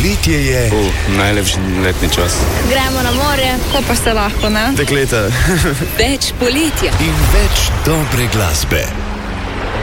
Poletje je. Najlepši letni čas. Gremo na morje, ko pa se lahko, ne? Dekleta. Več poletja In več dobre glasbe.